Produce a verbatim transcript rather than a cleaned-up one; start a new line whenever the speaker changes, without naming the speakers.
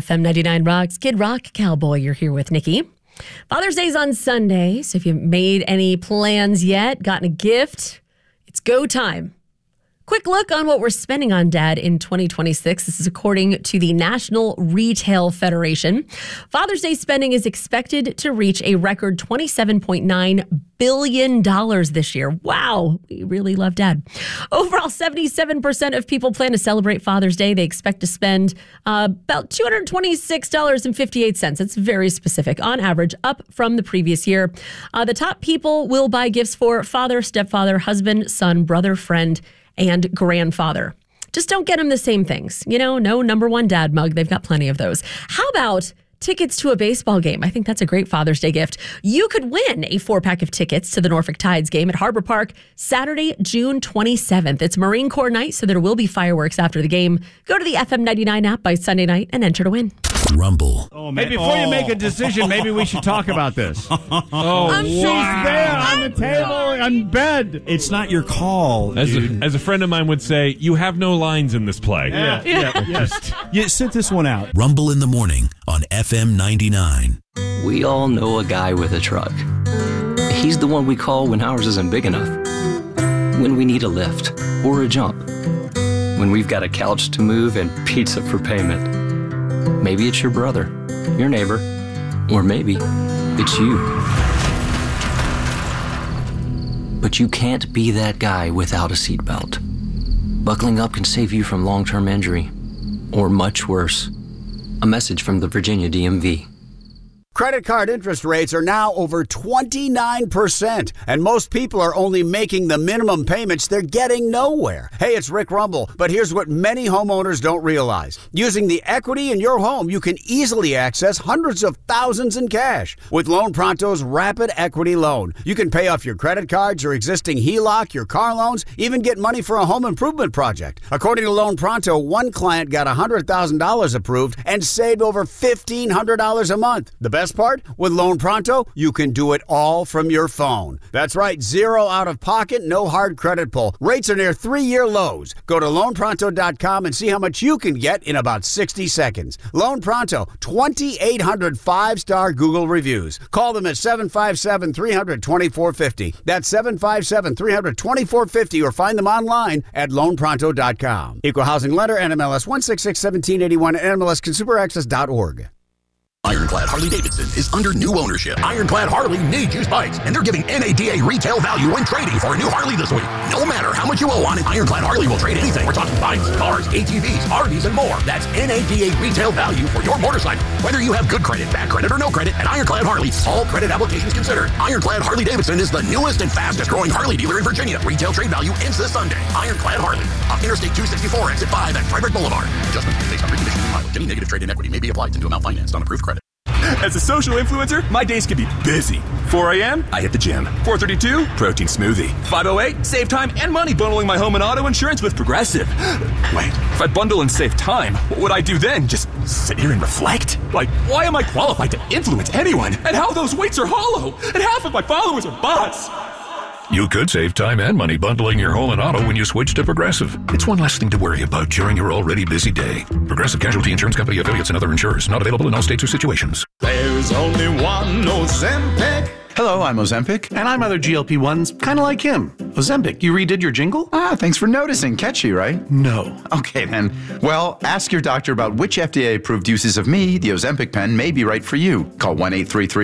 F M ninety-nine Rocks, Kid Rock Cowboy. You're here with Nikki. Father's Day's on Sunday, so if you've made any plans yet, gotten a gift, it's go time. Quick look on what we're spending on Dad in twenty twenty-six. This is according to the National Retail Federation. Father's Day spending is expected to reach a record twenty-seven point nine billion dollars this year. Wow, we really love Dad. Overall, seventy-seven percent of people plan to celebrate Father's Day. They expect to spend uh, about two hundred twenty-six dollars and fifty-eight cents. It's very specific, on average, up from the previous year. Uh, the top people will buy gifts for father, stepfather, husband, son, brother, friend, and grandfather. Just don't get them the same things. You know, no number one dad mug. They've got plenty of those. How about tickets to a baseball game? I think that's a great Father's Day gift. You could win a four-pack of tickets to the Norfolk Tides game at Harbor Park Saturday, June twenty-seventh. It's Marine Corps night, so there will be fireworks after the game. Go to the F M ninety-nine app by Sunday night and enter to win.
Rumble.
Oh, man. Hey, before oh. you make a decision, maybe we should talk about this. Oh,
I'm
she's
wow.
there on the table on bed.
It's not your call.
As a, as a friend of mine would say, you have no lines in this play.
Yeah, yeah, yeah.
Just you sit this one out.
Rumble in the morning on F M ninety-nine.
We all know a guy with a truck. He's the one we call when ours isn't big enough. When we need a lift or a jump. When we've got a couch to move and pizza for payment. Maybe it's your brother, your neighbor, or maybe it's you. But you can't be that guy without a seatbelt. Buckling up can save you from long-term injury, or much worse. A message from the Virginia D M V.
Credit card interest rates are now over twenty-nine percent, and most people are only making the minimum payments. They're getting nowhere. Hey, it's Rick Rumble, but here's what many homeowners don't realize. Using the equity in your home, you can easily access hundreds of thousands in cash. With Loan Pronto's Rapid Equity Loan, you can pay off your credit cards, your existing H E L O C, your car loans, even get money for a home improvement project. According to Loan Pronto, one client got one hundred thousand dollars approved and saved over fifteen hundred dollars a month. The best part? With Loan Pronto, you can do it all from your phone. That's right, zero out of pocket, no hard credit pull. Rates are near three-year lows. Go to loan pronto dot com and see how much you can get in about sixty seconds. Loan Pronto, twenty-eight hundred five-star Google reviews. Call them at seven five seven, three hundred, twenty-four fifty. That's seven five seven, three hundred, twenty-four fifty, or find them online at loan pronto dot com. Equal Housing Lender, N M L S one six six, one seven eight one, N M L S consumer access dot org.
Ironclad Harley-Davidson is under new ownership. Ironclad Harley needs used bikes, and they're giving N A D A retail value when trading for a new Harley this week. No matter how much you owe on it, Ironclad Harley will trade anything. We're talking bikes, cars, A T Vs, R Vs, and more. That's N A D A retail value for your motorcycle. Whether you have good credit, bad credit, or no credit, at Ironclad Harley, all credit applications considered. Ironclad Harley-Davidson is the newest and fastest growing Harley dealer in Virginia. Retail trade value ends this Sunday. Ironclad Harley, off Interstate two sixty-four, exit five at Frederick Boulevard. Adjustment based on reconditioning and mileage. Any negative trade in equity may be applied to amount financed on approved credit.
As a social influencer, my days can be busy. four a.m., I hit the gym. four thirty-two, protein smoothie. five oh eight, save time and money bundling my home and auto insurance with Progressive. Wait, if I bundle and save time, what would I do then? Just sit here and reflect? Like, why am I qualified to influence anyone? And how those weights are hollow? And half of my followers are bots.
You could save time and money bundling your home and auto when you switch to Progressive. It's one less thing to worry about during your already busy day. Progressive Casualty Insurance Company, affiliates, and other insurers. Not available in all states or situations.
There's only one Ozempic.
Hello, I'm Ozempic, and I'm other G L P ones, kind of like him. Ozempic, you redid your jingle?
Ah, thanks for noticing. Catchy, right?
No.
Okay, then. Well, ask your doctor about which F D A-approved uses of me, the Ozempic pen, may be right for you. Call one eight three three